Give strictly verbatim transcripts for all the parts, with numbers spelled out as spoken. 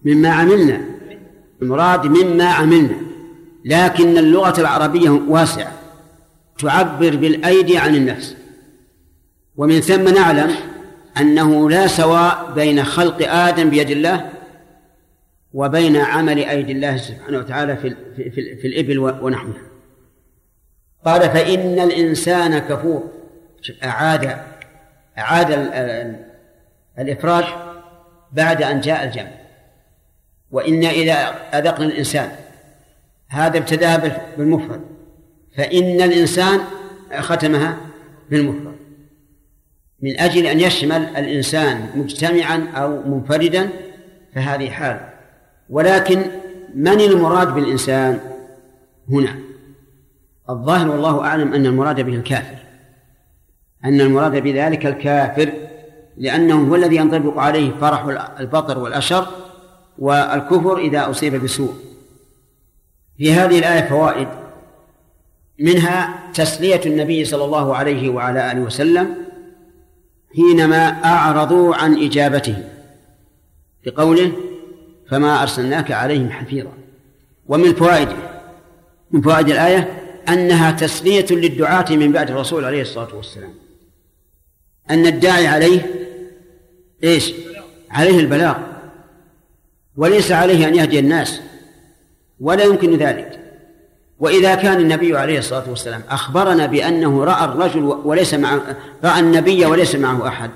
مما عملنا، المراد مما عملنا، لكن اللغة العربية واسعة تعبر بالأيدي عن النفس، ومن ثم نعلم أنه لا سواء بين خلق آدم بيد الله وبين عمل أيدي الله سبحانه وتعالى في, في, في, في الإبل ونحوها. قال فإن الإنسان كفور، أعاد أعاد الإفراد بعد أن جاء الجمع. وإن إذا أذقنا الإنسان، هذا ابتدأ بالمفرد، فإن الإنسان ختمها بالمفرد من أجل أن يشمل الإنسان مجتمعا أو منفردا، فهذه حال. ولكن من المراد بالإنسان هنا؟ الظاهر والله أعلم أن المراد به الكافر، أن المراد بذلك الكافر، لأنه هو الذي ينطبق عليه فرح البطر والأشر والكفر إذا أصيب بسوء. في هذه الآية فوائد، منها تسلية النبي صلى الله عليه وعلى آله وسلم حينما أعرضوا عن إجابته بقوله فما أرسلناك عليهم حفيظا. ومن فوائده من فوائد الآية أنها تسلية للدعاة من بعد الرسول عليه الصلاة والسلام، أن الداعي عليه إيش؟ عليه البلاغ، وليس عليه أن يهدي الناس، ولا يمكن ذلك. وإذا كان النبي عليه الصلاة والسلام أخبرنا بأنه رأى الرجل وليس معه، رأى النبي وليس معه أحد،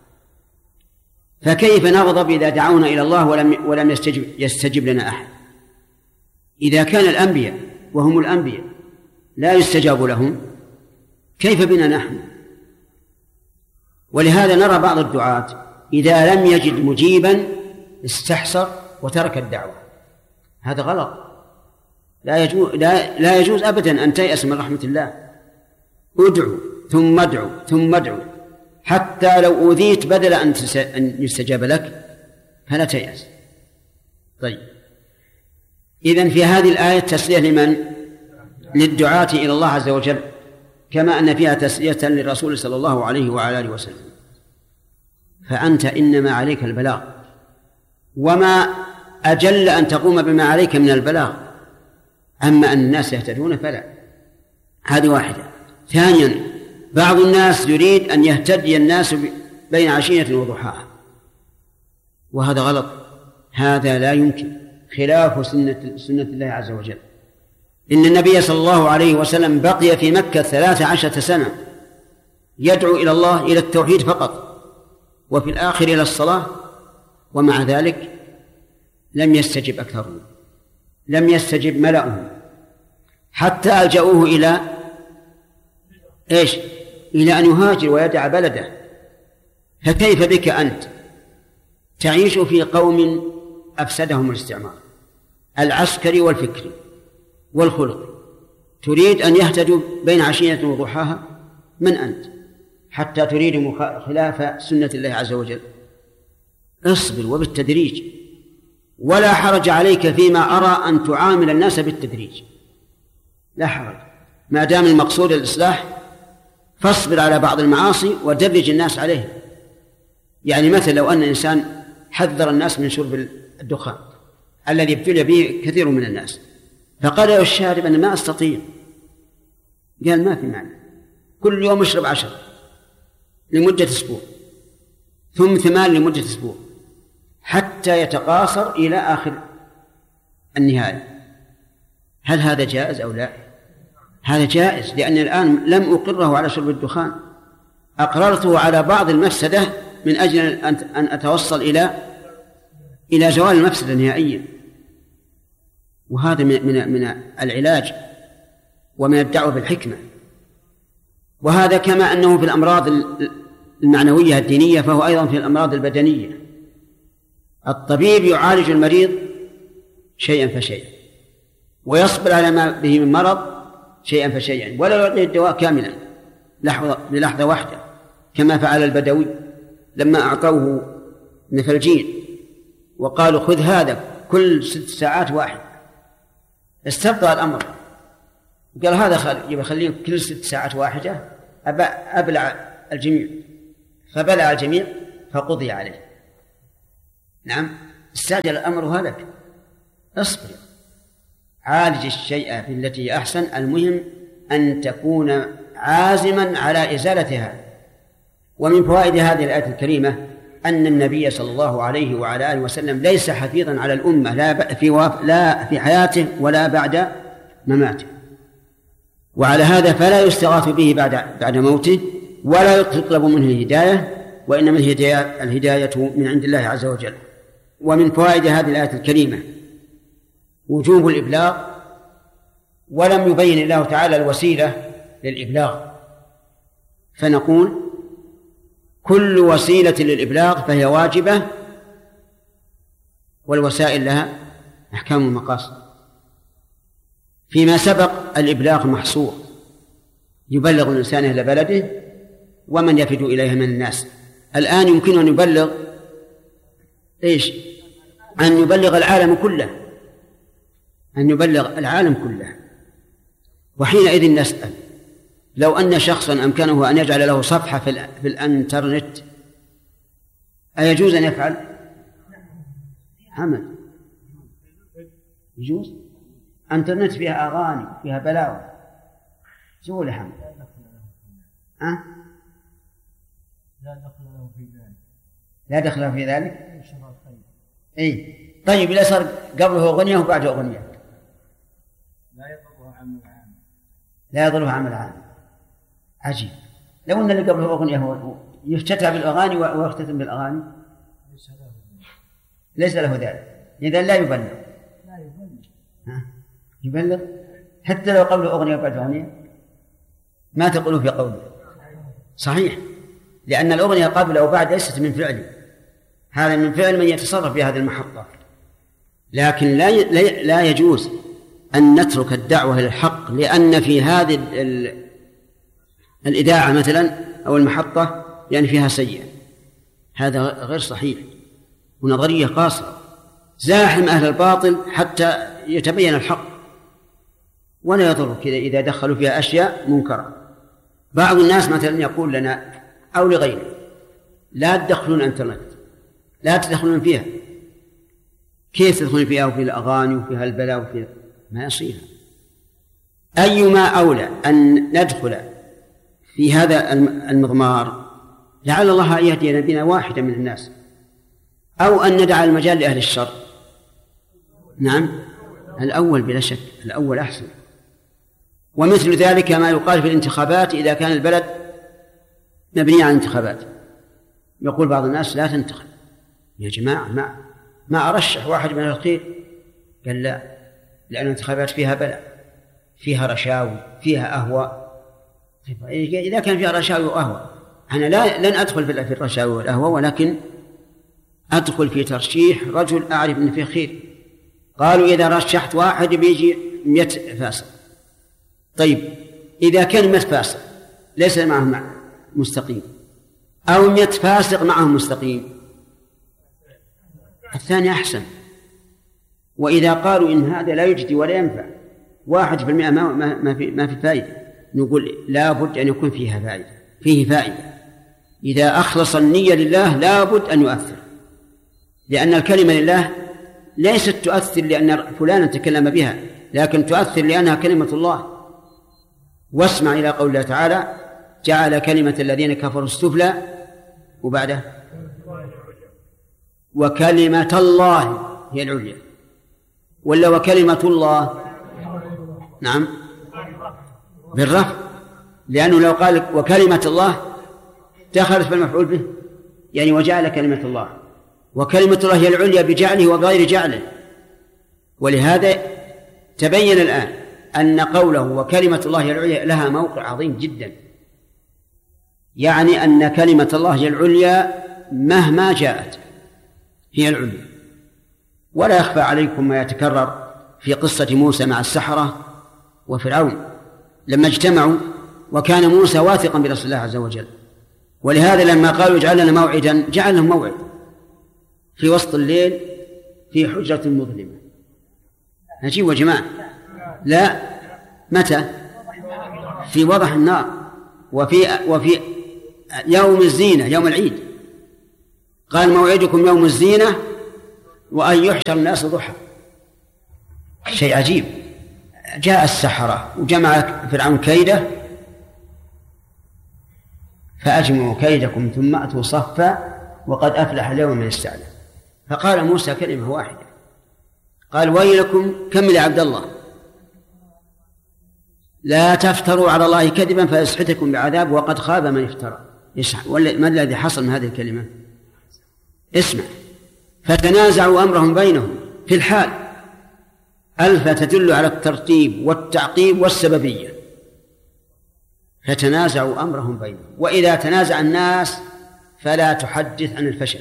فكيف نغضب إذا دعونا إلى الله ولم, ولم يستجب, يستجب لنا أحد؟ إذا كان الأنبياء وهم الأنبياء لا يستجاب لهم، كيف بنا نحن؟ ولهذا نرى بعض الدعاة إذا لم يجد مجيبا استحسر وترك الدعوة، هذا غلط. لا يجوز, لا, لا يجوز أبدا أن تيأس من رحمة الله. ادعو ثم ادعو ثم ادعو، حتى لو أوذيت بدل أن يستجاب لك فلا تيأس. طيب، إذن في هذه الآية تسلية لمن؟ للدعاة إلى الله عز وجل، كما أن فيها تسلية للرسول صلى الله عليه وعلى آله وسلم. فأنت إنما عليك البلاغ، وما أجل أن تقوم بما عليك من البلاغ، أما أن الناس يهتدون فلا. هذه واحدة. ثانيا، بعض الناس يريد أن يهتدي الناس بين عشية وضحاها، وهذا غلط، هذا لا يمكن، خلاف سنة, سنة الله عز وجل. إن النبي صلى الله عليه وسلم بقي في مكة ثلاث عشرة سنة يدعو إلى الله إلى التوحيد فقط، وفي الآخر إلى الصلاة، ومع ذلك لم يستجب أكثرهم، لم يستجب ملأهم، حتى ألجأوه إلى إيش؟ إلى أن يهاجر ويدع بلده. فكيف بك أنت تعيش في قوم أفسدهم الاستعمار العسكري والفكري والخلق، تريد أن يهتدوا بين عشية وضحاها؟ من أنت حتى تريد خلاف سنة الله عز وجل؟ اصبر وبالتدريج، ولا حرج عليك فيما أرى أن تعامل الناس بالتدريج، لا حرج، ما دام المقصود الإصلاح، فاصبر على بعض المعاصي ودرج الناس عليه. يعني مثل لو أن إنسان حذر الناس من شرب الدخان الذي ابتلي به كثير من الناس، فقال له الشارب أنا ما أستطيع، قال ما في معنى، كل يوم اشرب عشر لمدة أسبوع، ثم ثمان لمدة أسبوع، حتى يتقاصر إلى آخر النهاية. هل هذا جائز أو لا؟ هذا جائز، لأن الآن لم أقره على شرب الدخان، أقررته على بعض المفسدة من أجل أن أتوصل إلى إلى زوال المفسدة نهائيا. وهذا من من العلاج ومن الدعوة بالحكمة. وهذا كما أنه في الأمراض المعنوية الدينية، فهو أيضا في الأمراض البدنية. الطبيب يعالج المريض شيئا فشيئا، ويصبر على ما به من مرض شيئا فشيئا، ولا يعطيه الدواء كاملا لحظة للحظة واحدة، كما فعل البدوي لما أعطوه نفلجين وقالوا خذ هذا كل ست ساعات واحد، استبطأ الأمر، قال هذا يخليه كل ست ساعات واحدة، أبلع الجميع، فبلع الجميع فقضي عليه. نعم، استعجل الأمر هلك. اصبر، عالج الشيء بالتي هي أحسن، المهم أن تكون عازما على إزالتها. ومن فوائد هذه الآية الكريمة أن النبي صلى الله عليه وعلى آله وسلم ليس حفيظا على الأمة لا في لا في حياته ولا بعد مماته، وعلى هذا فلا يستغاث به بعد بعد موته ولا يطلب منه الهداية، وإنما الهداية الهداية من عند الله عز وجل. ومن فوائد هذه الآية الكريمة وجوب الإبلاغ، ولم يبين الله تعالى الوسيلة للإبلاغ، فنقول كل وسيلة للإبلاغ فهي واجبة، والوسائل لها أحكام المقاصد. فيما سبق الإبلاغ محصور، يبلغ الإنسان إلى بلده ومن يفد إليه من الناس. الآن يمكن أن يبلغ إيش؟ أن يبلغ العالم كله، أن يبلغ العالم كله. وحينئذ نسأل، لو أن شخصا أمكنه أن يجعل له صفحة في الإنترنت أيجوز أن يفعل؟ حمد يجوز؟ إنترنت فيها أغاني فيها بلاوي، شو يا حمد؟ أه؟ لا دخل له في ذلك. لا دخل له في ذلك؟ إيه طيب، إذا صار قبله أغنية وبعده أغنية لا يضره عمل عام. لا يضره عمل عام. عجيب، لو أن اللي قبله أغنية يفتتح بالأغاني ويختتم بالأغاني ليس له ليس له ذلك، إذا لا يبلغ. لا يبلغ. ها؟ يبلغ حتى لو قبله أغنية وبعده أغنية؟ ما تقولوا في قوله صحيح، لأن الأغنية قبل أو بعد ليست من فعله، هذا من فعل من يتصرف في هذه المحطة. لكن لا لا يجوز أن نترك الدعوة للحق، لأن في هذه الإذاعة مثلا أو المحطة يعني فيها سيئة، هذا غير صحيح ونظرية قاصرة. زاحم أهل الباطل حتى يتبين الحق، ولا يضر كذا إذا دخلوا فيها أشياء منكرة. بعض الناس مثلا يقول لنا أو لغيره لا تدخلون الإنترنت، لا تدخلون فيها. كيف تدخلون فيها وفي الأغاني وفيها البلاء وفيها ما يصير؟ أيما أولى أن ندخل في هذا المضمار، لعل الله أن يهدي بنا واحدا من الناس، أو أن ندع المجال لأهل الشر. نعم الأول بلا شك، الأول أحسن. ومثل ذلك ما يقال في الانتخابات إذا كان البلد مبني على الانتخابات، يقول بعض الناس لا تنتخب. يا جماعة ما ما أرشح واحد من الخير، قال لا، لأن الانتخابات فيها بلاء، فيها رشاوي، فيها أهواء. إذا كان فيها رشاوي وأهواء، أنا لا لن أدخل في الرشاوي والأهواء، ولكن أدخل في ترشيح رجل أعرف أن فيه خير. قالوا إذا رشحت واحد بيجي مئة فاسق. طيب إذا كان مئة فاسق ليس معهم مستقيم، أو مئة فاسق معهم مستقيم، الثاني أحسن. وإذا قالوا إن هذا لا يجدي ولا ينفع، واحد في المئة ما, ما, في ما في فائدة، نقول لا بد أن يكون فيها فائدة، فيه فائدة. إذا أخلص النية لله لا بد أن يؤثر، لأن الكلمة لله ليست تؤثر لأن فلانا تكلم بها، لكن تؤثر لأنها كلمة الله. واسمع إلى قول الله تعالى: جعل كلمة الذين كفروا السفلى، وبعده وكلمة الله هي العليا، ولا وكلمة الله؟ نعم بالرفع، لأنه لو قال وكلمة الله دخلت بالمفعول به، يعني وجعل كلمة الله، وكلمة الله هي العليا بجعله وبغير جعله. ولهذا تبين الآن أن قوله وكلمة الله هي العليا لها موقع عظيم جدا، يعني أن كلمة الله هي العليا مهما جاءت هي العليا. ولا يخفى عليكم ما يتكرر في قصة موسى مع السحرة وفرعون لما اجتمعوا، وكان موسى واثقا برسول الله عز وجل، ولهذا لما قالوا اجعل لنا موعدا جعل لهم موعد في وسط الليل في حجرة مظلمة. عجيب يا جماعة. لا، متى؟ في وضح النار، وفي وفي يوم الزينة، يوم العيد. قال موعدكم يوم الزينة وأن يحشر الناس ضحى، شيء عجيب. جاء السحرة وجمع فرعون كيده، فأجمعوا كيدكم ثم أتوا صفا وقد أفلح اليوم من استعلى. فقال موسى كلمة واحدة، قال ويلكم كمل يا عبد الله، لا تفتروا على الله كذبا فيسحتكم بعذاب وقد خاب من افترى. ما الذي حصل من هذه الكلمة؟ اسمع، فتنازعوا أمرهم بينهم في الحال. ألف تدل على الترتيب والتعقيب والسببية. فتنازعوا أمرهم بينهم، وإذا تنازع الناس فلا تحدث عن الفشل،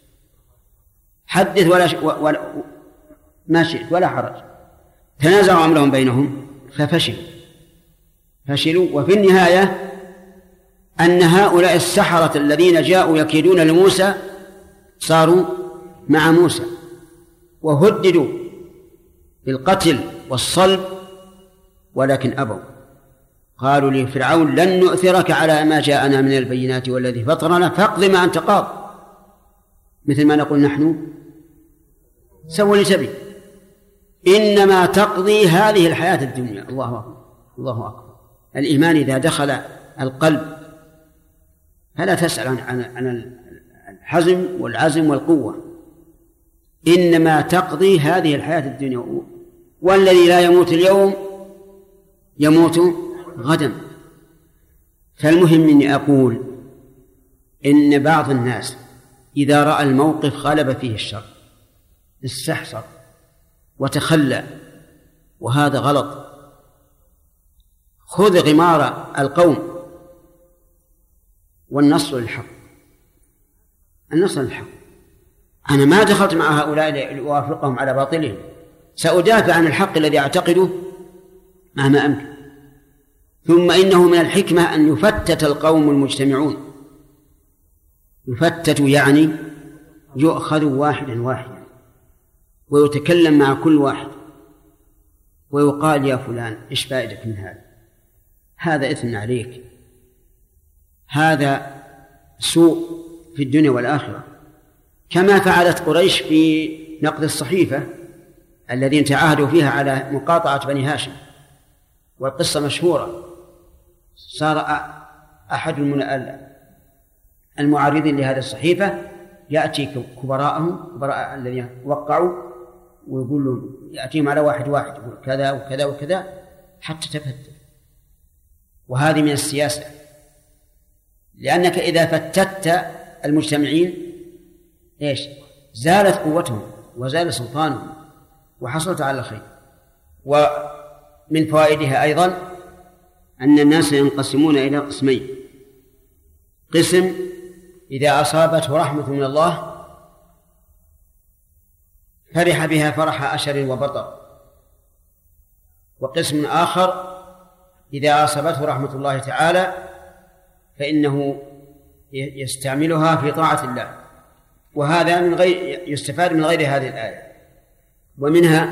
حدث ولا, ش... ولا ما شئت ولا حرج. تنازعوا أمرهم بينهم ففشلوا فشلوا وفي النهاية أن هؤلاء السحرة الذين جاءوا يكيدون لموسى صاروا مع موسى وهددوا بالقتل والصلب، ولكن أبوا. قالوا لفرعون لن نؤثرك على ما جاءنا من البينات والذي فطرنا فاقض ما أنت قاض، مثل ما نقول نحن سووا لتبي، إنما تقضي هذه الحياة الدنيا. الله أكبر الله أكبر. الإيمان إذا دخل القلب فلا تسأل عن عن الحزم والعزم والقوة، إنما تقضي هذه الحياة الدنيا، والذي لا يموت اليوم يموت غدا. فالمهم أني أقول إن بعض الناس إذا رأى الموقف غلب فيه الشر استحصر وتخلى، وهذا غلط. خذ غمار القوم والنصر للحق، النصر للحق. أنا ما دخلت مع هؤلاء لأوافقهم على باطلهم، سأدافع عن الحق الذي أعتقده مهما أمكن. ثم إنه من الحكمة أن يفتت القوم المجتمعون، يفتت يعني يؤخذ واحدا واحدا ويتكلم مع كل واحد ويقال يا فلان إيش فائدك من هذا؟ هذا إثم عليك، هذا سوء في الدنيا والآخرة، كما فعلت قريش في نقد الصحيفة الذين تعاهدوا فيها على مقاطعة بني هاشم، والقصة مشهورة. صار أحد المعارضين لهذه الصحيفة يأتي كبراءهم كبراء الذين وقعوا ويقول له يأتيهم على واحد واحد يقول كذا وكذا وكذا حتى تفتت. وهذه من السياسة، لأنك إذا فتت المجتمعين إيش؟ زالت قوتهم وزال سلطانهم وحصلت على الخير. ومن فوائدها أيضا أن الناس ينقسمون إلى قسمين: قسم إذا أصابته رحمة من الله فرح بها فرح أشر وبطر، وقسم آخر إذا أصابته رحمة الله تعالى فإنه يستعملها في طاعة الله. وهذا من غير يستفاد من غير هذه الآية. ومنها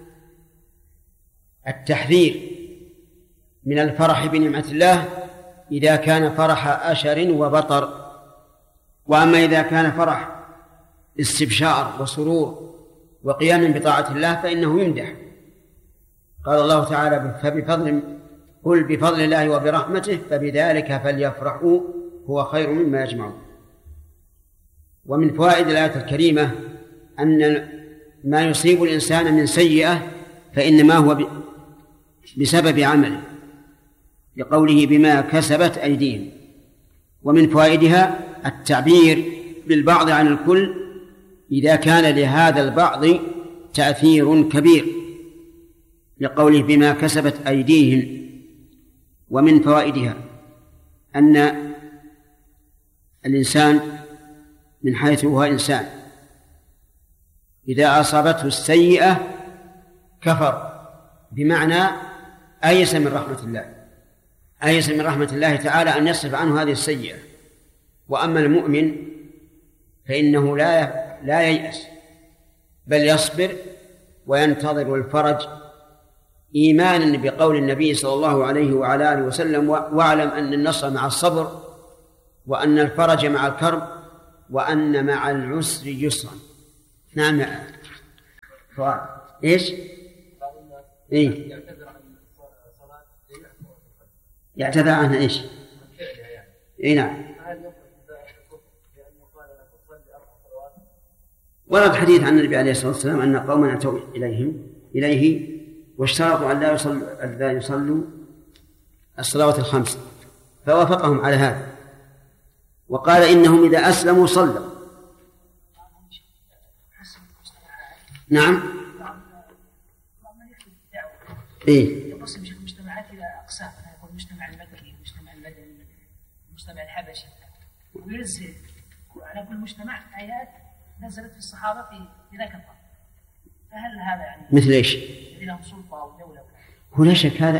التحذير من الفرح بنعمة الله إذا كان فرح أشر وبطر، وأما إذا كان فرح استبشار وسرور وقيام بطاعة الله فإنه يمدح. قال الله تعالى فبفضل قل بفضل الله وبرحمته فبذلك فليفرحوا هو خير مما يجمعون. ومن فوائد الآية الكريمة أن ما يصيب الإنسان من سيئة فإنما هو بسبب عمله، لقوله بما كسبت أيديهم. ومن فوائدها التعبير بالبعض عن الكل إذا كان لهذا البعض تأثير كبير، لقوله بما كسبت أيديهم. ومن فوائدها أن الإنسان من حيث هو إنسان إذا أصابته السيئة كفر، بمعنى أيس من رحمة الله، أيس من رحمة الله تعالى أن يصرف عنه هذه السيئة. وأما المؤمن فإنه لا لا ييأس بل يصبر وينتظر الفرج، إيمانا بقول النبي صلى الله عليه وعلى آله وسلم واعلم أن النصر مع الصبر وأن الفرج مع الكرب وأن مع العسر يسرا. نعم. سؤال ايش؟ ايه يعتذر عنها ايش؟ اي نعم. ورد حديث عن النبي عليه الصلاة والسلام أن قوما أتوا إليهم إليه واشترطوا أن لا يصلوا أن لا يصلوا الصلوات الخمس، فوافقهم على هذا وقال إنهم إذا أسلموا صلوا. نعم. إيه. يقسم المجتمعات إلى أقسام، يقول المجتمع المدني، المجتمع المدني، المجتمع الحبشي، وينزل على كل مجتمع آيات نزلت في الصحابة في في ذاك الوقت. فهل هذا يعني مثل إيش؟ لهم سلطة ودولة؟ هو لا شك هذا